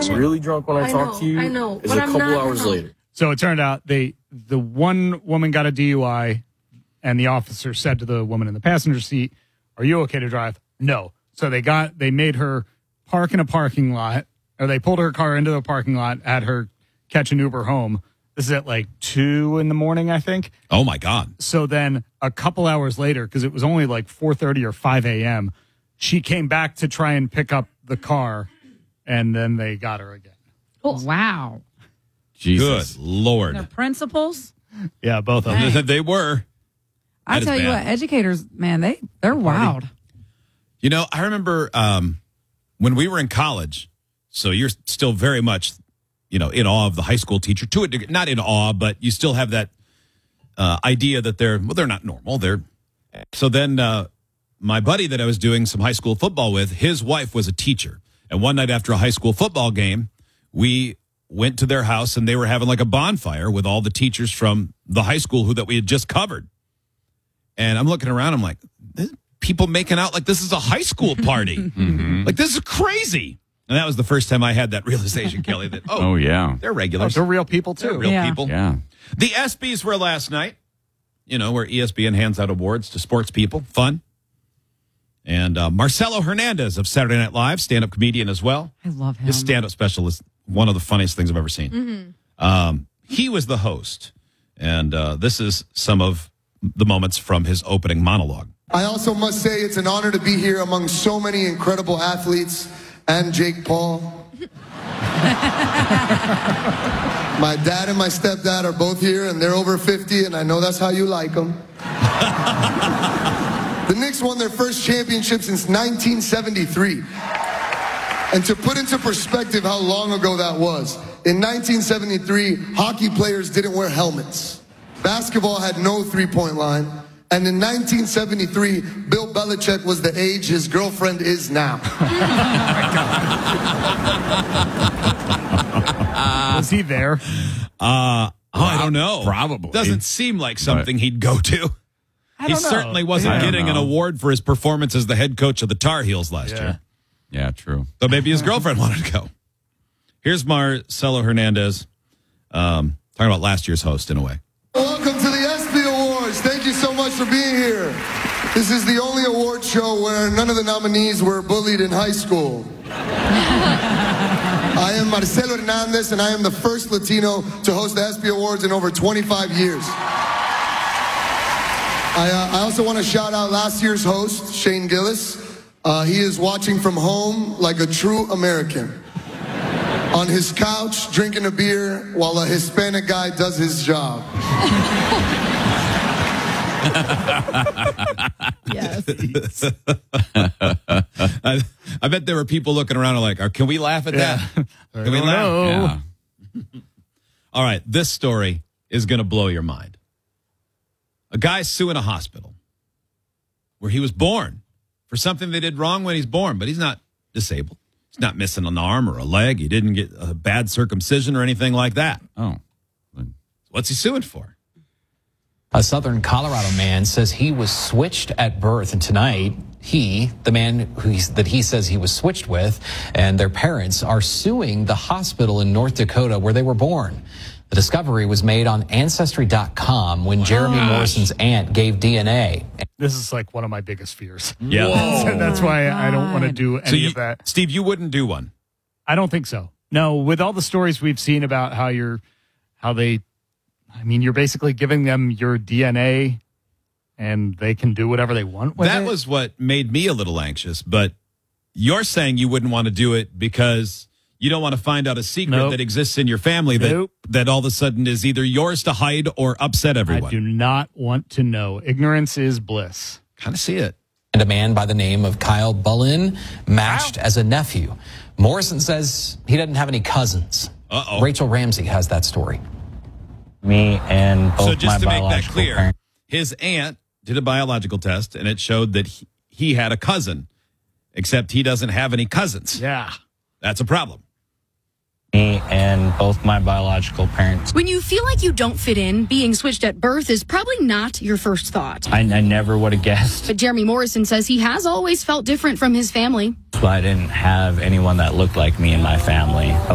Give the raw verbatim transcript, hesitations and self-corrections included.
get really drunk when I, I talk know, to you I know, is a couple hours later. So it turned out they the one woman got a D U I, and the officer said to the woman in the passenger seat, "Are you okay to drive?" No. So they got they made her park in a parking lot, or they pulled her car into the parking lot, had her catch an Uber home. This is at like two in the morning, I think. Oh, my God. So then a couple hours later, because it was only like four thirty or five a.m., she came back to try and pick up the car, and then they got her again. Oh. Wow. Jesus. Good Lord. Their principals? Yeah, both of them. Dang. They were. I That tell is you bad. what, educators, man, they, they're wild. You know, I remember um, when we were in college, so you're still very much, you know, in awe of the high school teacher. To a degree, not in awe, but you still have that uh, idea that they're, well, they're not normal. They're So then uh, my buddy that I was doing some high school football with, his wife was a teacher. And one night after a high school football game, we went to their house and they were having like a bonfire with all the teachers from the high school who that we had just covered. And I'm looking around, I'm like, people making out like this is a high school party. Mm-hmm. Like, this is crazy. And that was the first time I had that realization, Kelly, that, oh, oh yeah, they're regulars. Oh, they're real people, too. They're real Yeah. people. Yeah. The ESPYs were last night, you know, where E S P N hands out awards to sports people. Fun. And uh, Marcelo Hernandez of Saturday Night Live, stand-up comedian as well. I love him. His stand-up special is one of the funniest things I've ever seen. Mm-hmm. Um, he was the host. And uh, this is some of the moments from his opening monologue. I also must say it's an honor to be here among so many incredible athletes and Jake Paul. My dad and my stepdad are both here, and they're over fifty, and I know that's how you like them. The Knicks won their first championship since nineteen seventy-three. And to put into perspective how long ago that was, in nineteen seventy-three, hockey players didn't wear helmets. Basketball had no three-point line. And in nineteen seventy-three, Bill Belichick was the age his girlfriend is now. Was he there? Uh, oh, I don't know. Probably. Doesn't seem like something But- he'd go to. I He don't know. certainly wasn't I don't getting an know. award for his performance as the head coach of the Tar Heels last Yeah. year. Yeah, true. So maybe his girlfriend wanted to go. Here's Marcelo Hernandez um, talking about last year's host in a way. Welcome to the ESPY Awards. Thank you so much for being here. This is the only award show where none of the nominees were bullied in high school. I am Marcelo Hernandez, and I am the first Latino to host the ESPY Awards in over twenty-five years. I, uh, I also want to shout out last year's host, Shane Gillis. Uh, he is watching from home like a true American. On his couch, drinking a beer while a Hispanic guy does his job. Yes. I, I bet there were people looking around and like, "Oh, can we laugh at that? I Can we don't laugh? know. Yeah. All right, this story is going to blow your mind. A guy's suing a hospital where he was born for something they did wrong when he's born, but he's not disabled. He's not missing an arm or a leg. He didn't get a bad circumcision or anything like that. Oh. What's he suing for? A southern Colorado man says he was switched at birth, and tonight he, the man who he's, that he says he was switched with, and their parents are suing the hospital in North Dakota where they were born. The discovery was made on Ancestry dot com when Jeremy Morrison's aunt gave D N A. This is like one of my biggest fears. Yeah. So that's why I don't want to do any So you, of that. Steve, you wouldn't do one. I don't think so. No, with all the stories we've seen about how you're, how they, I mean, you're basically giving them your D N A and they can do whatever they want with That it. was what made me a little anxious, but you're saying you wouldn't want to do it because you don't want to find out a secret Nope. that exists in your family that, Nope. that all of a sudden is either yours to hide or upset I everyone. do not want to know. Ignorance is bliss. Kind of see it. And a man by the name of Kyle Bullin matched as a nephew. Morrison says he doesn't have any cousins. Uh-oh. Rachel Ramsey has that story. Me and both So my just to make that biological clear, parents. his aunt did a biological test and it showed that he, he had a cousin, except he doesn't have any cousins. Yeah. That's a problem. Me and both my biological parents. When you feel like you don't fit in, being switched at birth is probably not your first thought. I, I never would have guessed. But Jeremy Morrison says he has always felt different from his family. So I didn't have anyone that looked like me in my family.